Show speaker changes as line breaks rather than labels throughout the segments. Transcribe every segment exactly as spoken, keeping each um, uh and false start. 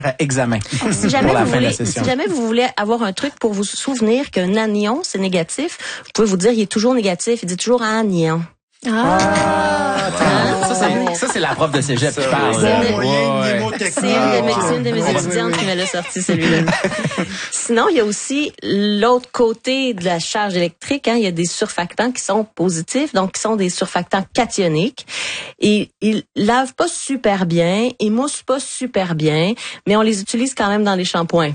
examen.
Si jamais, vous voulez, si jamais vous voulez avoir un truc pour vous souvenir qu'un anion, c'est négatif, vous pouvez vous dire il est toujours négatif, il dit toujours anion.
Ah,
ah ça, c'est, ça, c'est la prof de cégep qui parle.
C'est
une de mes étudiantes qui me l'a sorti, celui-là. Sinon, il y a aussi l'autre côté de la charge électrique. Hein, il y a des surfactants qui sont positifs, donc qui sont des surfactants cationiques. Et ils lavent pas super bien, ils moussent pas super bien, mais on les utilise quand même dans les shampoings.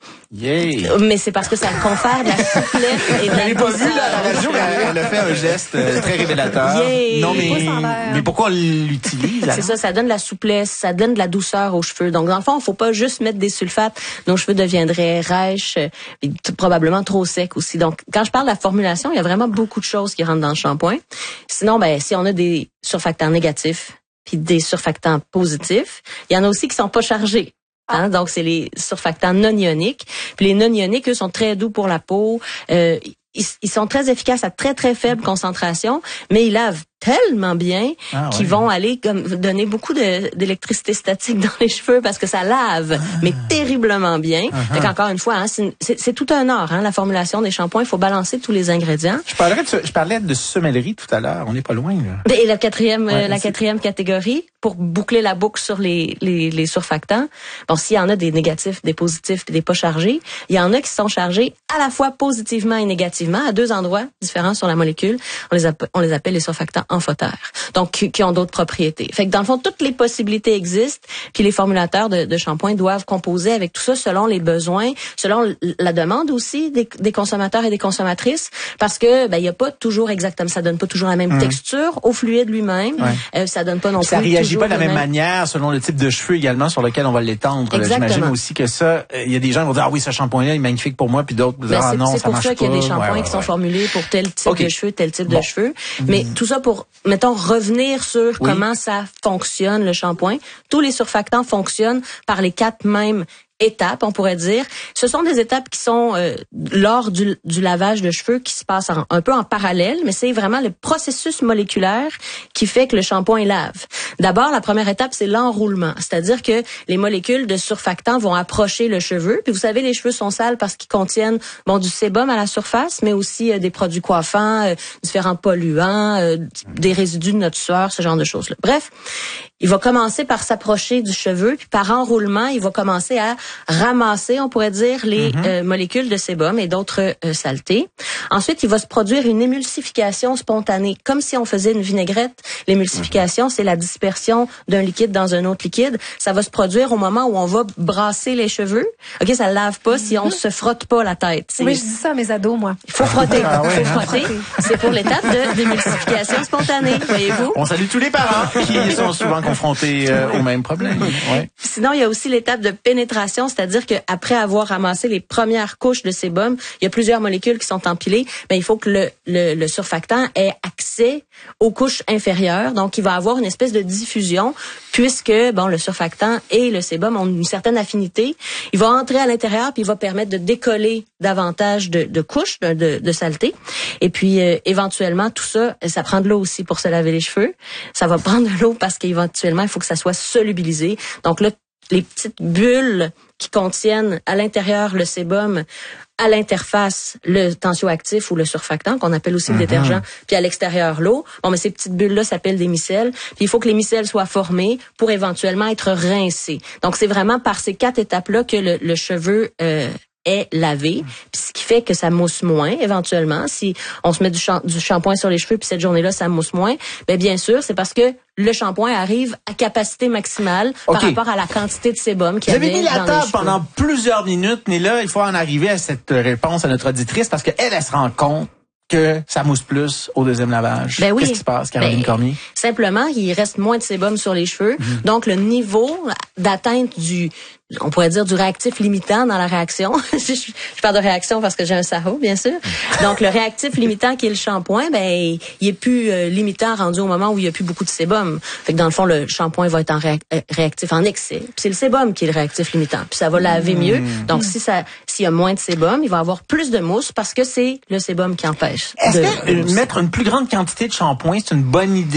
Yeah.
Mais c'est parce que ça confère de la souplesse et de la
douceur. Pas vu là, à la radio, mais elle a fait un geste euh, très révélateur.
Yeah.
Non, mais, mais pourquoi on l'utilise?
C'est ça, ça donne de la souplesse, ça donne de la douceur aux cheveux. Donc, dans le fond, il faut pas juste mettre des sulfates. Nos cheveux deviendraient rêches, et probablement trop secs aussi. Donc, quand je parle de la formulation, il y a vraiment beaucoup de choses qui rentrent dans le shampoing. Sinon, ben, si on a des surfactants négatifs puis des surfactants positifs, il y en a aussi qui sont pas chargés. Hein, donc, c'est les surfactants non ioniques. Puis les non ioniques, eux, sont très doux pour la peau. Euh, ils, ils sont très efficaces à très, très faible concentration, mais ils lavent tellement bien ah, qu'ils ouais. vont aller comme donner beaucoup de, d'électricité statique dans les cheveux parce que ça lave, ah. mais terriblement bien. Uh-huh. Donc, encore une fois, hein, c'est, c'est, c'est tout un art, hein, la formulation des shampoings. Il faut balancer tous les ingrédients.
Je parlais de, je parlais de semmellerie tout à l'heure. On n'est pas loin, là.
Et la quatrième, ouais, euh, la
c'est...
quatrième catégorie, pour boucler la boucle sur les, les, les surfactants. Bon, s'il y en a des négatifs, des positifs et des pas chargés, il y en a qui sont chargés à la fois positivement et négativement à deux endroits différents sur la molécule. On les appelle, on les appelle les surfactants amphotères. Donc, qui, qui ont d'autres propriétés. Fait que dans le fond, toutes les possibilités existent, puis les formulateurs de, de shampoing doivent composer avec tout ça selon les besoins, selon la demande aussi des, des consommateurs et des consommatrices, parce que ben il y a pas toujours exactement, ça donne pas toujours la même mmh. texture au fluide lui-même. Ouais. Euh, ça donne pas non plus.
Ça réagit pas de la même, même manière selon le type de cheveux également sur lequel on va l'étendre. J'imagine aussi que ça, il y a des gens qui vont dire ah oui, ce shampoing-là est magnifique pour moi, puis d'autres vont dire ah non, ça marche pas.
C'est pour ça qu'il y a des shampoings ouais, ouais, qui sont ouais. formulés pour tel type okay. de cheveux, tel type bon. de cheveux. Mais mmh. tout ça pour mettons revenir sur oui. comment ça fonctionne le shampoing. Tous les surfactants fonctionnent par les quatre mêmes étapes, on pourrait dire. Ce sont des étapes qui sont euh, lors du, du lavage de cheveux qui se passent en, un peu en parallèle, mais c'est vraiment le processus moléculaire qui fait que le shampoing lave. D'abord, la première étape, c'est l'enroulement, c'est-à-dire que les molécules de surfactants vont approcher le cheveu. Puis vous savez, les cheveux sont sales parce qu'ils contiennent bon du sébum à la surface, mais aussi euh, des produits coiffants, euh, différents polluants, euh, des résidus de notre sueur, ce genre de choses-là. Bref, il va commencer par s'approcher du cheveu, puis par enroulement, il va commencer à ramasser, on pourrait dire, les mm-hmm. euh, molécules de sébum et d'autres euh, saletés. Ensuite, il va se produire une émulsification spontanée, comme si on faisait une vinaigrette. L'émulsification, mm-hmm. c'est la dispersion d'un liquide dans un autre liquide. Ça va se produire au moment où on va brasser les cheveux. Ok, ça ne lave pas mm-hmm. si on se frotte pas la tête. C'est...
Oui, je dis ça à mes ados, moi.
Il faut frotter. Ah, ouais, il faut frotter. C'est pour l'étape de d'émulsification spontanée, voyez-vous.
On salue tous les parents qui sont souvent confrontés euh, au même problème. Ouais.
Sinon, il y a aussi l'étape de pénétration, c'est-à-dire qu'après avoir ramassé les premières couches de sébum, il y a plusieurs molécules qui sont empilées, mais il faut que le, le, le surfactant ait accès aux couches inférieures. Donc, il va avoir une espèce de diffusion puisque bon, le surfactant et le sébum ont une certaine affinité. Il va entrer à l'intérieur puis il va permettre de décoller davantage de, de couches de, de, de saleté. Et puis, euh, éventuellement, tout ça, ça prend de l'eau aussi pour se laver les cheveux. Ça va prendre de l'eau parce qu'éventuellement, il faut que ça soit solubilisé. Donc là, les petites bulles qui contiennent à l'intérieur le sébum, à l'interface le tensioactif ou le surfactant qu'on appelle aussi mm-hmm. le détergent, puis à l'extérieur l'eau. Bon, mais ces petites bulles-là s'appellent des micelles. Puis il faut que les micelles soient formées pour éventuellement être rincées. Donc c'est vraiment par ces quatre étapes-là que le, le cheveu euh, est lavé, puis ce qui fait que ça mousse moins éventuellement. Si on se met du, champ, du shampoing sur les cheveux puis cette journée-là ça mousse moins, ben bien sûr c'est parce que le shampoing arrive à capacité maximale okay. par rapport à la quantité de sébum qu'il y avait dans les cheveux. Vous avez mis la table
pendant plusieurs minutes, mais là il faut en arriver à cette réponse à notre auditrice parce qu'elle elle se rend compte que ça mousse plus au deuxième lavage.
Ben oui.
Qu'est-ce qui se passe, Caroline ben, Cormier?
Simplement, il reste moins de sébum sur les cheveux. Mmh. Donc, le niveau d'atteinte du, on pourrait dire, du réactif limitant dans la réaction. je, je parle de réaction parce que j'ai un sarreau, bien sûr. Donc, le réactif limitant qui est le shampoing, ben, il est plus euh, limitant rendu au moment où il y a plus beaucoup de sébum. Fait que dans le fond, le shampoing va être en réac- réactif en excès. Puis c'est le sébum qui est le réactif limitant. Puis ça va laver mmh. mieux. Donc, mmh. si ça, s'il y a moins de sébum, il va avoir plus de mousse parce que c'est le sébum qui empêche.
Est-ce
de,
que
de
mettre une plus grande quantité de shampoing, c'est une bonne idée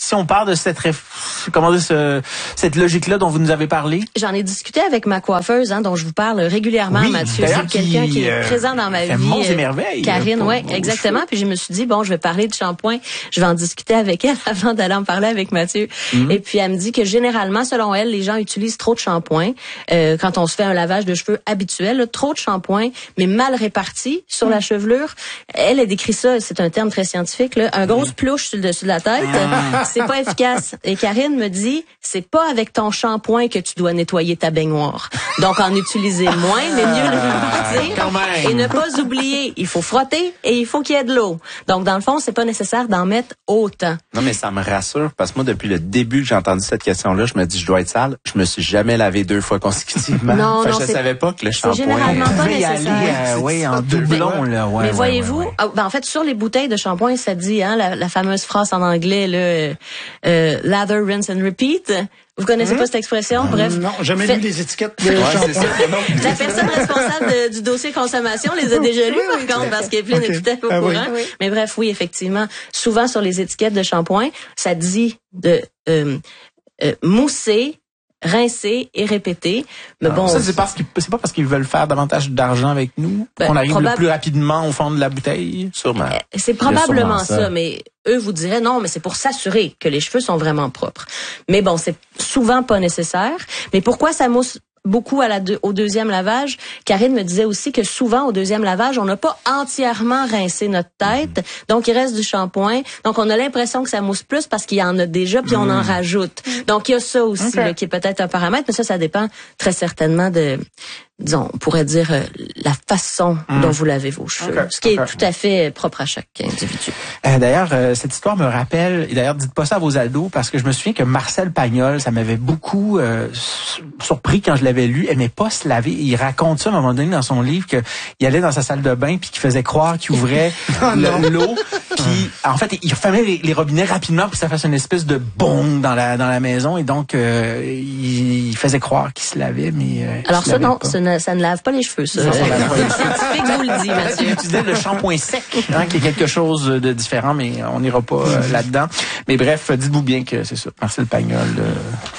si on part de cette réf... comment dire ce... cette logique-là dont vous nous avez parlé?
J'en ai discuté avec ma coiffeuse, hein, dont je vous parle régulièrement,
oui,
Mathieu. C'est quelqu'un qui est euh, présent dans ma vie.
Monts et merveilles.
Karine, oui, exactement. Cheveux. Puis je me suis dit, bon, je vais parler de shampoing. Je vais en discuter avec elle avant d'aller en parler avec Mathieu. Mm-hmm. Et puis elle me dit que généralement, selon elle, les gens utilisent trop de shampoing euh, quand on se fait un lavage de cheveux habituel. Là, trop de shampoing, mais mal réparti sur mm. la chevelure. Elle a décrit ça, c'est un terme très scientifique, là, un gros plouche sur le dessus de la tête. Ah. C'est pas efficace. Et Karine me dit, c'est pas avec ton shampoing que tu dois nettoyer ta baignoire. Donc, en utiliser moins, mais mieux le répartir. Et ne pas oublier, il faut frotter et il faut qu'il y ait de l'eau. Donc, dans le fond, c'est pas nécessaire d'en mettre autant.
Non, mais ça me rassure parce que moi, depuis le début que j'ai entendu cette question-là, je me dis, je dois être sale. Je me suis jamais lavé deux fois consécutivement.
Non,
enfin,
non,
je savais pas que le shampoing...
C'est généralement pas nécessaire.
Aller, euh, oui, en doublon, là. Ouais,
mais
ouais,
voyez-vous,
ouais, ouais.
Ah, ben, en fait, sur les bouteilles de shampoing, ça dit, hein, la, la fameuse phrase en anglais, là, euh, lather, rinse and repeat. Vous connaissez mmh. pas cette expression? Bref.
Non, jamais
fait...
lu les étiquettes de
ouais,
shampoing.
La personne responsable de, du dossier consommation les a déjà lues, oui, par contre, parce qu'Evelyne okay. est tout à fait au ah, courant. Oui. Mais bref, oui, effectivement. Souvent, sur les étiquettes de shampoing, ça dit de euh, euh, mousser, rincer et répéter. Mais
non,
bon,
ça c'est parce qu'ils c'est pas parce qu'ils veulent faire davantage d'argent avec nous ben, qu'on arrive probab... le plus rapidement au fond de la bouteille.
Sûrement.
C'est probablement ça. ça, mais eux vous diraient non, mais c'est pour s'assurer que les cheveux sont vraiment propres. Mais bon, c'est souvent pas nécessaire. Mais pourquoi ça mousse beaucoup à la deux, au deuxième lavage? Karine me disait aussi que souvent au deuxième lavage, on n'a pas entièrement rincé notre tête, mmh. donc il reste du shampoing. Donc on a l'impression que ça mousse plus parce qu'il y en a déjà, puis mmh. on en rajoute. Donc il y a ça aussi okay. là, qui est peut-être un paramètre, mais ça, ça dépend très certainement de, disons, on pourrait dire euh, la façon mmh. dont vous lavez vos cheveux, okay. ce qui est okay. tout à fait propre à chaque individu.
Euh, d'ailleurs, euh, cette histoire me rappelle, et d'ailleurs dites pas ça à vos ados, parce que je me souviens que Marcel Pagnol, ça m'avait beaucoup euh, surpris quand je l'avais lu, aimait pas se laver. Il raconte ça à un moment donné dans son livre qu'il allait dans sa salle de bain puis qu'il faisait croire qu'il ouvrait le, l'eau, puis en fait il fermait les, les robinets rapidement pour que ça fasse une espèce de bong dans la dans la maison, et donc euh, il, il faisait croire qu'il se lavait, mais euh,
alors ça non, ça ne, ça ne lave pas les cheveux, ça.
Non, ça
lave pas les cheveux. Scientifique vous le dit, Mathieu.
Il utilisait le shampoing sec, hein, qui est quelque chose de différent, mais on n'ira pas euh, là-dedans. Mais bref, dites-vous bien que c'est ça, Marcel Pagnol. Euh,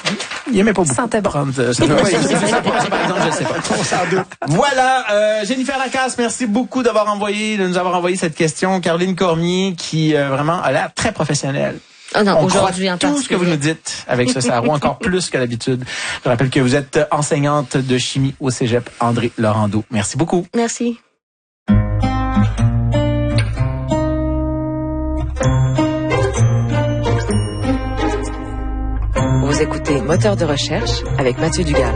Il aimait pas beaucoup.
Sentait bon.
Prendre, euh, ça, ouais, ça, ça, par exemple, je sais pas. Voilà, euh, Jennifer Lacasse, merci beaucoup d'avoir envoyé, de nous avoir envoyé cette question. Caroline Cormier, qui euh, vraiment a l'air très professionnelle.
Oh non,
on
aujourd'hui
croit tout ce que vous nous dites avec ce sarreau, encore plus que d'habitude. Je rappelle que vous êtes enseignante de chimie au Cégep André Laurando. Merci beaucoup.
Merci.
Vous écoutez Moteur de recherche avec Mathieu Dugal.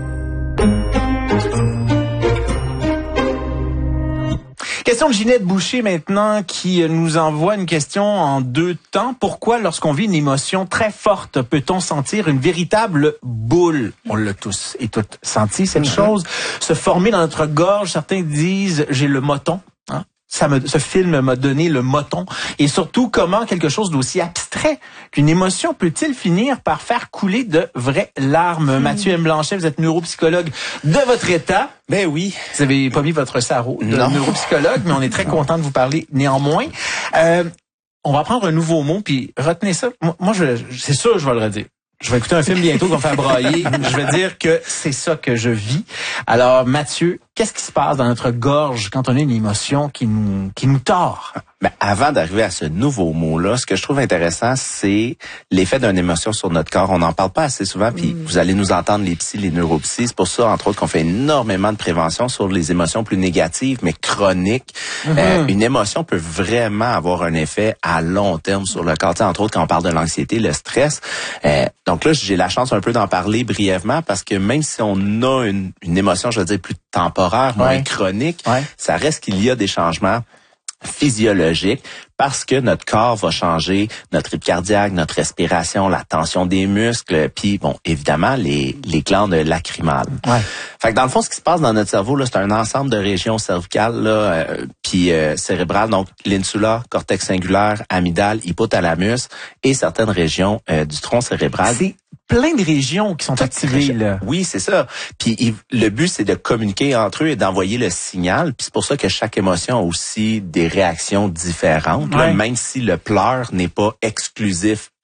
Question de Ginette Boucher maintenant, qui nous envoie une question en deux temps. Pourquoi, lorsqu'on vit une émotion très forte, peut-on sentir une véritable boule? On l'a tous et toutes senti, cette mm-hmm. chose se former dans notre gorge. Certains disent, j'ai le moton. Hein? Ça me, ce film m'a donné le moton. Et surtout, comment quelque chose d'aussi abstrait qu'une émotion peut-il finir par faire couler de vraies larmes? Mmh. Mathieu M. Blanchet, vous êtes neuropsychologue de votre état.
Ben oui.
Vous avez pas mis votre sarreau de
non.
neuropsychologue, mais on est très content de vous parler néanmoins. Euh, on va prendre un nouveau mot, puis retenez ça. Moi, moi je, c'est sûr, je vais le redire. Je vais écouter un film bientôt qui va me faire brailler. Je vais dire que c'est ça que je vis. Alors, Mathieu, qu'est-ce qui se passe dans notre gorge quand on a une émotion qui nous, qui nous tord?
Ben, avant d'arriver à ce nouveau mot-là, ce que je trouve intéressant, c'est l'effet d'une émotion sur notre corps. On n'en parle pas assez souvent, puis mm. vous allez nous entendre, les psys, les neuropsys. C'est pour ça, entre autres, qu'on fait énormément de prévention sur les émotions plus négatives, mais chroniques. Mm-hmm. Euh, une émotion peut vraiment avoir un effet à long terme sur le corps. Tu sais, entre autres, quand on parle de l'anxiété, le stress. Euh, donc là, j'ai la chance un peu d'en parler brièvement, parce que même si on a une, une émotion, je veux dire, plus temporaire, moins ouais. chronique, ouais. ça reste qu'il y a des changements physiologique, parce que notre corps va changer, notre rythme cardiaque, notre respiration, la tension des muscles, puis bon, évidemment, les, les glandes lacrymales.
Ouais.
Fait que dans le fond, ce qui se passe dans notre cerveau, là, c'est un ensemble de régions cervicales, là, euh, puis euh, cérébrales, donc l'insula, cortex singulaire, amygdale, hypothalamus, et certaines régions euh, du tronc cérébral.
C'est plein de régions qui sont activées, là.
Oui, c'est ça. Puis il, le but, c'est de communiquer entre eux et d'envoyer le signal. Puis c'est pour ça que chaque émotion a aussi des réactions différentes. Ouais. Là, même si le pleur n'est pas exclusif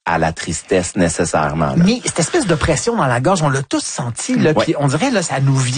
à la tristesse nécessairement. Là.
Mais cette espèce de pression dans la gorge, on l'a tous senti, là,
Ouais.
puis on dirait, là, ça nous vient